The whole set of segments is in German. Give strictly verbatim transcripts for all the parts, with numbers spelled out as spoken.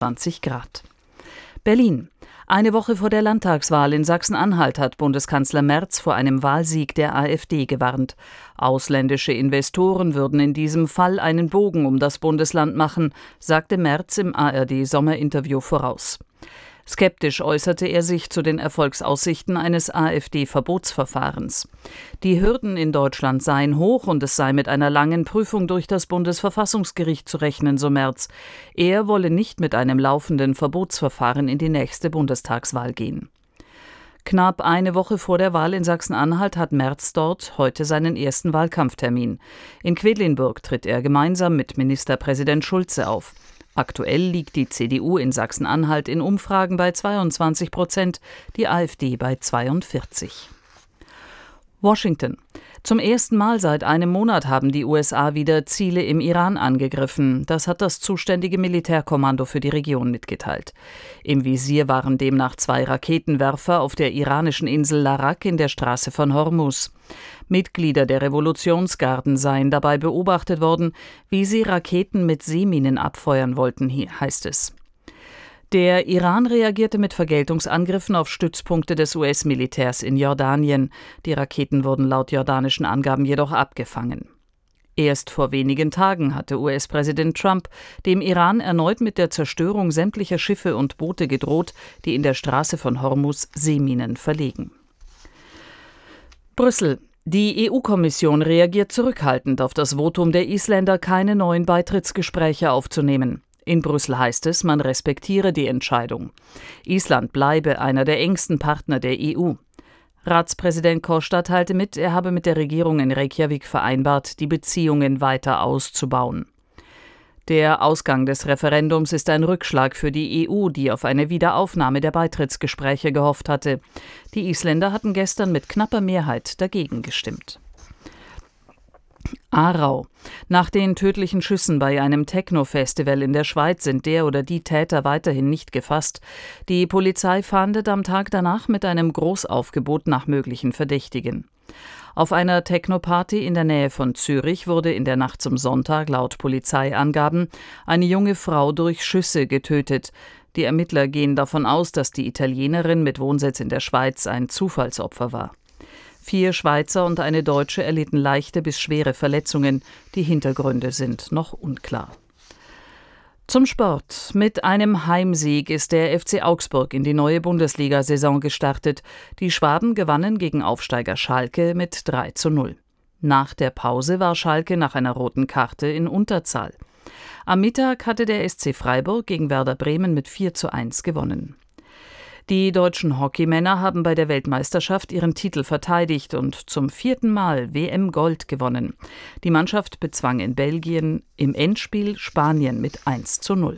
zwanzig Grad. Berlin. Eine Woche vor der Landtagswahl in Sachsen-Anhalt hat Bundeskanzler Merz vor einem Wahlsieg der AfD gewarnt. Ausländische Investoren würden in diesem Fall einen Bogen um das Bundesland machen, sagte Merz im A R D-Sommerinterview voraus. Skeptisch äußerte er sich zu den Erfolgsaussichten eines AfD-Verbotsverfahrens. Die Hürden in Deutschland seien hoch und es sei mit einer langen Prüfung durch das Bundesverfassungsgericht zu rechnen, so Merz. Er wolle nicht mit einem laufenden Verbotsverfahren in die nächste Bundestagswahl gehen. Knapp eine Woche vor der Wahl in Sachsen-Anhalt hat Merz dort heute seinen ersten Wahlkampftermin. In Quedlinburg tritt er gemeinsam mit Ministerpräsident Schulze auf. Aktuell liegt die C D U in Sachsen-Anhalt in Umfragen bei zweiundzwanzig Prozent, die AfD bei zweiundvierzig. Washington. Zum ersten Mal seit einem Monat haben die U S A wieder Ziele im Iran angegriffen. Das hat das zuständige Militärkommando für die Region mitgeteilt. Im Visier waren demnach zwei Raketenwerfer auf der iranischen Insel Larak in der Straße von Hormuz. Mitglieder der Revolutionsgarden seien dabei beobachtet worden, wie sie Raketen mit Seeminen abfeuern wollten, heißt es. Der Iran reagierte mit Vergeltungsangriffen auf Stützpunkte des U S-Militärs in Jordanien. Die Raketen wurden laut jordanischen Angaben jedoch abgefangen. Erst vor wenigen Tagen hatte U S-Präsident Trump dem Iran erneut mit der Zerstörung sämtlicher Schiffe und Boote gedroht, die in der Straße von Hormuz Seeminen verlegen. Brüssel. Die E U-Kommission reagiert zurückhaltend auf das Votum der Isländer, keine neuen Beitrittsgespräche aufzunehmen. In Brüssel heißt es, man respektiere die Entscheidung. Island bleibe einer der engsten Partner der E U. Ratspräsident Kostat teilte mit, er habe mit der Regierung in Reykjavik vereinbart, die Beziehungen weiter auszubauen. Der Ausgang des Referendums ist ein Rückschlag für die E U, die auf eine Wiederaufnahme der Beitrittsgespräche gehofft hatte. Die Isländer hatten gestern mit knapper Mehrheit dagegen gestimmt. Aarau. Nach den tödlichen Schüssen bei einem Techno-Festival in der Schweiz sind der oder die Täter weiterhin nicht gefasst. Die Polizei fahndet am Tag danach mit einem Großaufgebot nach möglichen Verdächtigen. Auf einer Techno-Party in der Nähe von Zürich wurde in der Nacht zum Sonntag laut Polizeiangaben eine junge Frau durch Schüsse getötet. Die Ermittler gehen davon aus, dass die Italienerin mit Wohnsitz in der Schweiz ein Zufallsopfer war. Vier Schweizer und eine Deutsche erlitten leichte bis schwere Verletzungen. Die Hintergründe sind noch unklar. Zum Sport. Mit einem Heimsieg ist der F C Augsburg in die neue Bundesliga-Saison gestartet. Die Schwaben gewannen gegen Aufsteiger Schalke mit drei zu null. Nach der Pause war Schalke nach einer roten Karte in Unterzahl. Am Mittag hatte der S C Freiburg gegen Werder Bremen mit vier zu eins gewonnen. Die deutschen Hockeymänner haben bei der Weltmeisterschaft ihren Titel verteidigt und zum vierten Mal W M-Gold gewonnen. Die Mannschaft bezwang in Belgien im Endspiel Spanien mit eins zu null.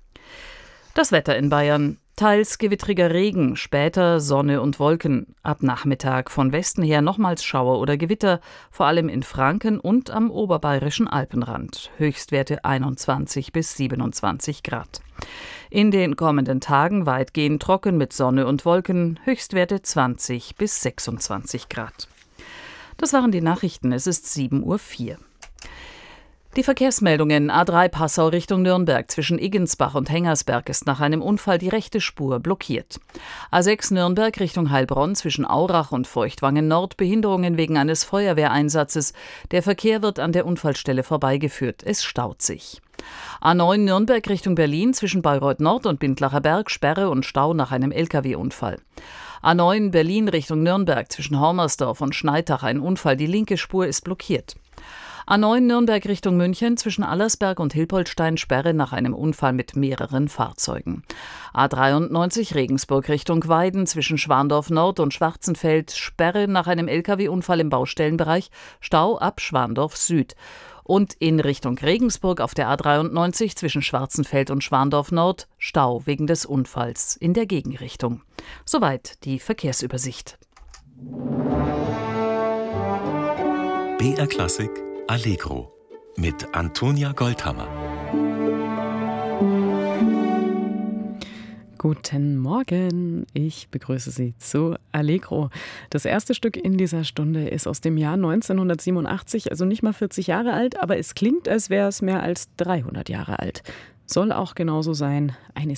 Das Wetter in Bayern. Teils gewittriger Regen, später Sonne und Wolken. Ab Nachmittag von Westen her nochmals Schauer oder Gewitter, vor allem in Franken und am oberbayerischen Alpenrand. Höchstwerte einundzwanzig bis siebenundzwanzig Grad. In den kommenden Tagen weitgehend trocken mit Sonne und Wolken, Höchstwerte zwanzig bis sechsundzwanzig Grad. Das waren die Nachrichten, es ist sieben Uhr vier. Die Verkehrsmeldungen: A drei Passau Richtung Nürnberg zwischen Iggensbach und Hengersberg ist nach einem Unfall die rechte Spur blockiert. A sechs Nürnberg Richtung Heilbronn zwischen Aurach und Feuchtwangen Nord Behinderungen wegen eines Feuerwehreinsatzes. Der Verkehr wird an der Unfallstelle vorbeigeführt. Es staut sich. A neun Nürnberg Richtung Berlin zwischen Bayreuth Nord und Bindlacher Berg Sperre und Stau nach einem L K W-Unfall. A neun Berlin Richtung Nürnberg zwischen Hormersdorf und Schneitach ein Unfall. Die linke Spur ist blockiert. A neun Nürnberg Richtung München zwischen Allersberg und Hilpoltstein Sperre nach einem Unfall mit mehreren Fahrzeugen. A dreiundneunzig Regensburg Richtung Weiden zwischen Schwandorf Nord und Schwarzenfeld Sperre nach einem L K W-Unfall im Baustellenbereich, Stau ab Schwandorf Süd. Und in Richtung Regensburg auf der A dreiundneunzig zwischen Schwarzenfeld und Schwandorf Nord Stau wegen des Unfalls in der Gegenrichtung. Soweit die Verkehrsübersicht. B R Klassik Allegro mit Antonia Goldhammer. Guten Morgen, ich begrüße Sie zu Allegro. Das erste Stück in dieser Stunde ist aus dem Jahr neunzehnhundertsiebenundachtzig, also nicht mal vierzig Jahre alt, aber es klingt, als wäre es mehr als dreihundert Jahre alt. soll auch genauso sein. Eine